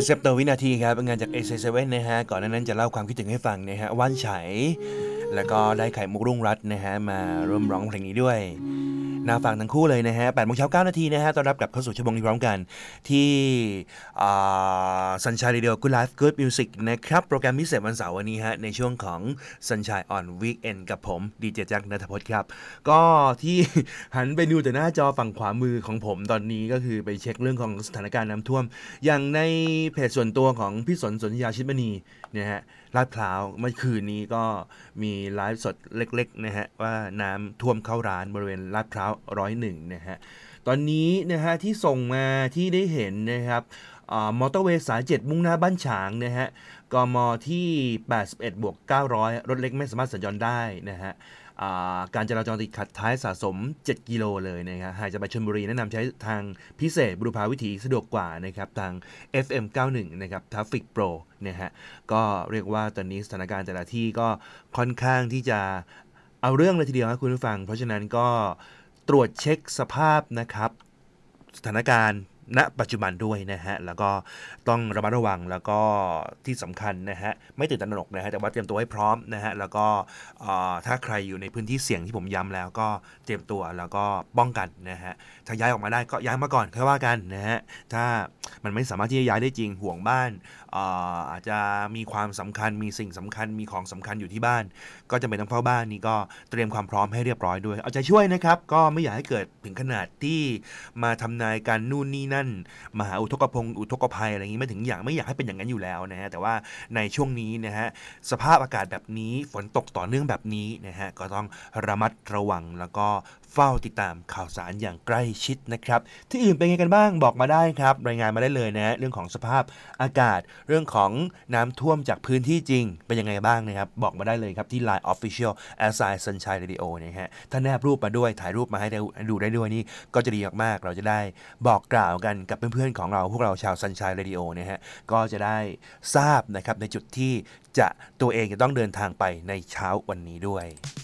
40ต่อวินาทีครับงานจาก A7 นะฮะก่อนหน้านั้นจะเล่าความคิดถึงให้ฟังนะฮะว่านไฉแล้วก็ได้ไข่มุกรุ่งรัตน์นะฮะมาร่วมร้องเพลงนี้ด้วยน่าฟังทั้งคู่เลยนะฮะ8 โมงเช้า 9 นาทีนะฮะต้อนรับกลับเข้าสู่ชั่วโมงนี้พร้อมกันที่Sunshine Radio Good Life Good Music นะครับโปรแกรมพิเศษวันเสาร์วันนี้ฮะในช่วงของ Sunshine on Weekend กับผมดีเจแจ็คณัฐพจน์ครับก็ที่ หันไปดูแต่หน้าจอฝั่งขวามือของผมตอนนี้ก็คือไปเช็คเรื่องของสถานการณ์น้ำท่วมอย่างในเพจส่วนตัวของพี่สนสนธยาชิดมณีนะฮะลาดพร้าวเมื่อคืนนี้ก็มีไลฟ์สดเล็กๆนะฮะว่าน้ำท่วมเข้าร้านบริเวณลาดพร้าว101นะฮะตอนนี้นะฮะที่ส่งมาที่ได้เห็นนะครับมอเตอร์เวย์สาย 7 มุ่งหน้าบ้านฉางนะฮะกมที่ 81/900 รถเล็กไม่สามารถสัญจรได้นะฮะการจราจรติดขัดท้ายสะสม7กิโลเลยนะครับหากจะไปชลบุรีแนะนำใช้ทางพิเศษบุรพาวิถีสะดวกกว่านะครับทาง FM 91นะครับ Traffic Pro นะฮะก็เรียกว่าตอนนี้สถานการณ์แต่ละที่ก็ค่อนข้างที่จะเอาเรื่องเลยทีเดียวครับคุณผู้ฟังเพราะฉะนั้นก็ตรวจเช็คสภาพนะครับสถานการณ์ณปัจจุบันด้วยนะฮะแล้วก็ต้องระมัดระวังแล้วก็ที่สำคัญนะฮะไม่ตื่นตระหนกนะฮะแต่ว่าเตรียมตัวให้พร้อมนะฮะแล้วก็ถ้าใครอยู่ในพื้นที่เสี่ยงที่ผมย้ำแล้วก็เตรียมตัวแล้วก็ป้องกันนะฮะถ้าย้ายออกมาได้ก็ย้ายมาก่อนค่อยว่ากันนะฮะถ้ามันไม่สามารถที่จะย้ายได้จริงห่วงบ้านอาจจะมีความสำคัญมีสิ่งสำคัญมีของสำคัญอยู่ที่บ้านก็จำเป็นต้องเฝ้าบ้านนี่ก็เตรียมความพร้อมให้เรียบร้อยด้วยเอาใจช่วยนะครับก็ไม่อยากให้เกิดถึงขนาดที่มาทำนายการนู่นนี่นั่นมหาอุทกภัยอะไรอย่างนี้ไม่อยากให้เป็นอย่างนั้นอยู่แล้วนะฮะแต่ว่าในช่วงนี้นะฮะสภาพอากาศแบบนี้ฝนตกต่อเนื่องแบบนี้นะฮะก็ต้องระมัดระวังแล้วก็เฝ้าติดตามข่าวสารอย่างใกล้ชิดนะครับที่อื่นเป็นไงกันบ้างบอกมาได้ครับรายงานมาได้เลยนะเรื่องของสภาพอากาศเรื่องของน้ำท่วมจากพื้นที่จริงเป็นยังไงบ้างนะครับบอกมาได้เลยครับที่ Line Official @Sunshine Radio นะฮะถ้าแนบรูปมาด้วยถ่ายรูปมาให้ดูได้ด้วยนี่ก็จะดีมากๆเราจะได้บอกกล่าวกันกับเพื่อนๆของเราพวกเราชาว Sunshine Radio นะฮะก็จะได้ทราบนะครับในจุดที่ตัวเองจะต้องเดินทางไปในเช้าวันนี้ด้วย